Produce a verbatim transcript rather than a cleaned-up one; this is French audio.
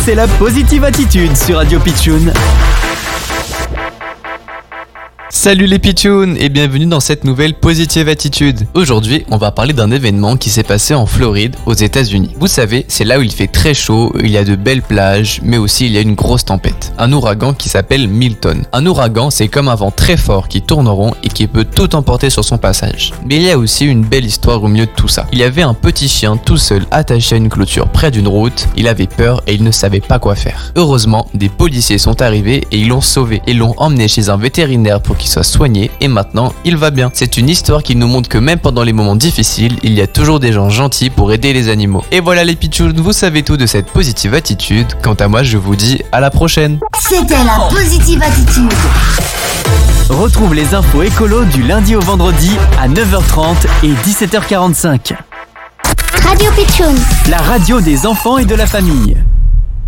c'est la Positive Attitude sur Radio Pitchoun. Salut les pitchouns et bienvenue dans cette nouvelle Positive Attitude. Aujourd'hui, on va parler d'un événement qui s'est passé en Floride, aux États-Unis. Vous savez, c'est là où il fait très chaud, il y a de belles plages, mais aussi il y a une grosse tempête. Un ouragan qui s'appelle Milton. Un ouragan, c'est comme un vent très fort qui tourne rond et qui peut tout emporter sur son passage. Mais il y a aussi une belle histoire au milieu de tout ça. Il y avait un petit chien tout seul attaché à une clôture près d'une route. Il avait peur et il ne savait pas quoi faire. Heureusement, des policiers sont arrivés et ils l'ont sauvé et l'ont emmené chez un vétérinaire pour qu'il soit soigné et maintenant il va bien. C'est une histoire qui nous montre que même pendant les moments difficiles, il y a toujours des gens gentils pour aider les animaux. Et voilà les pitchouns, vous savez tout de cette positive attitude. Quant à moi, je vous dis à la prochaine. C'était la Positive Attitude. Retrouve les infos écolo du lundi au vendredi à neuf heures trente et dix-sept heures quarante-cinq. Radio Pitchoun. La radio des enfants et de la famille.